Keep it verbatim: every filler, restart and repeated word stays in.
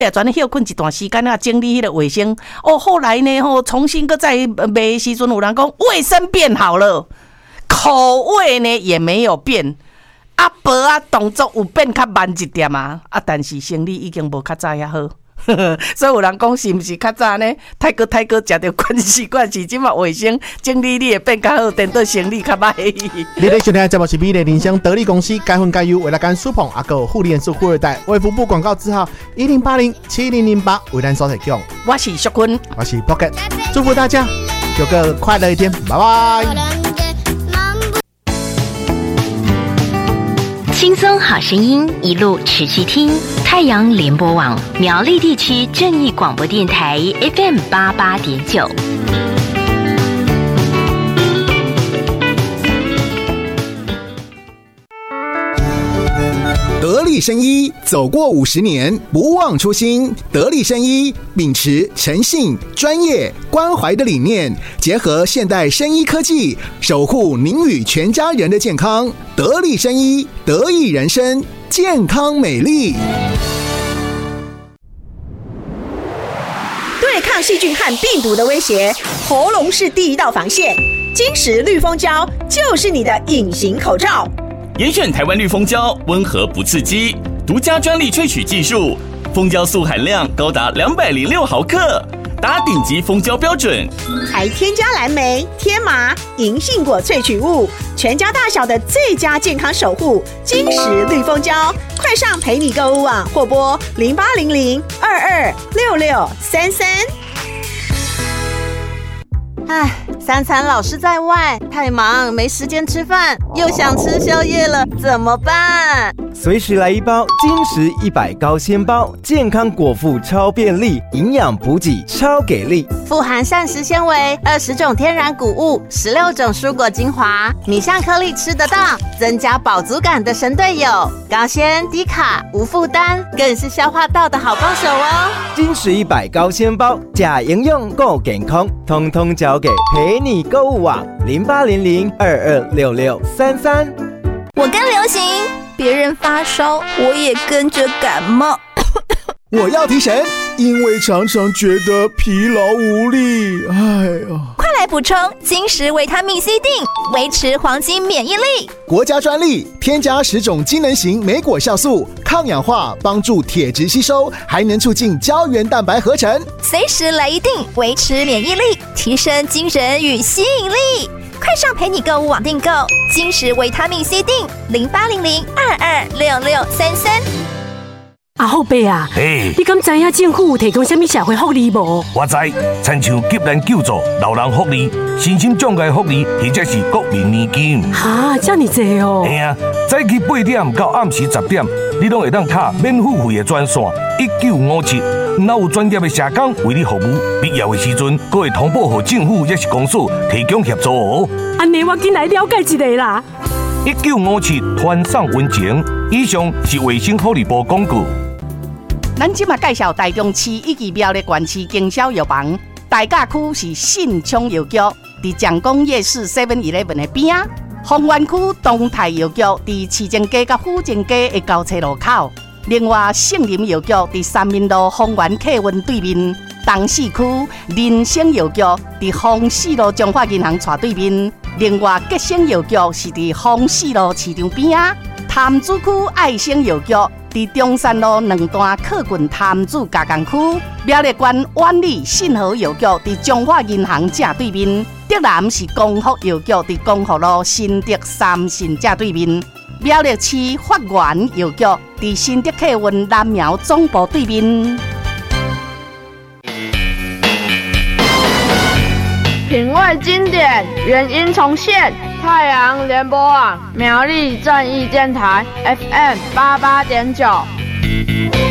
也全休困一段时间啊，整理迄个卫生。哦，后来呢，吼重新搁再卖的时阵，有人讲卫生变好了，口味呢也没有变，啊薄啊动作有变较慢一点啊，啊但是生理已经无较早遐好。所以有人讲是毋是较早呢？太过太过食着惯习惯是即嘛卫生整理力会变较好，等到生理较歹。 你咧收听的节目是美丽人生得力公司该分该优为了干苏捧阿哥护脸素富二代卫福部广告字号一零八零七零零八为咱所提供。 我是淑坤， 我是 Pocket， 祝福大家有个快乐一天，拜拜。 轻松好声音，一路持续听。太阳联播网苗栗地区正义广播电台 F M 八八点九。 得力生医走过五十年，不忘初心。得力生医秉持诚信、专业、关怀的理念，结合现代生医科技，守护您与全家人的健康。得力生医，得益人生，健康美丽。 对抗细菌和病毒的威胁，喉咙是第一道防线。金石绿蜂胶就是你的隐形口罩。 严选台湾绿蜂胶，温和不刺激，独家专利萃取技术，蜂胶素含量高达两百零六毫克，达顶级蜂胶标准， 还添加蓝莓、天麻、银杏果萃取物，全家大小的最佳健康守护。金石绿蜂胶，快上陪你购物网或拨零八零零二二六六三三。 唉，三餐老是在外，太忙没时间吃饭，又想吃宵夜了，怎么办？ 随时来一包金石一百高纤包，健康果腹超便利，营养补给超给力， 富含膳食纤维、二十种天然谷物、十六种蔬果精华，米香颗粒吃得到，增加饱足感的神队友。高纤、低卡、无负担，更是消化道的好帮手哦。 金石一百高纤包，假营养够健康，通通交给陪你购物网零八零零二二六六三三。 我跟流行，别人发烧，我也跟着感冒。 我要提神，因为常常觉得疲劳无力。哎呀， 快来补充金石维他命 C 锭，维持黄金免疫力。 国家专利，添加十种机能型莓果酵素，抗氧化，帮助铁质吸收，还能促进胶原蛋白合成。 随时来一锭，维持免疫力，提升精神与吸引力。快上陪你购物网订购金石维他命 C 锭，零八零零二二六六三三。 阿后伯啊， 嘿， 你敢知影政府有提供什么社会福利无？ 我知，亲像急难救助、老人福利、身心障碍福利，或者是国民年金。 哈，这么多哦！ 嘿啊，早起八点到暗时十点，你拢会当打免付费的专线一九五七，若有专业的社工为你服务，必要的时阵，阁会通报给政府也是公司提供协助哦。 安尼我紧来了解一下啦。 一九五七团上温情，以上是卫生福利部广告。 咱即马介绍台中市以及苗栗县市经销药房，大甲区是信昌药局，伫蒋公夜市 seven eleven 的边啊；丰原区东泰药局伫市政街甲府政街的交叉路口。另外，圣林药局伫三民路丰原客运对面；东市区人生药局伫丰市路中华银行斜对面。另外，吉生药局是伫丰市路市场边啊；潭子区爱生药局伫中山路两段客运潭子加工区。苗栗县万里信和药局伫中华银行正对面。德南是光福药局伫光福路新德三信正对面。苗栗市发源药局伫新德客运南苗总部对面。 品味经典，原音重现。太阳联播网苗栗正义电台 F M 八八点九。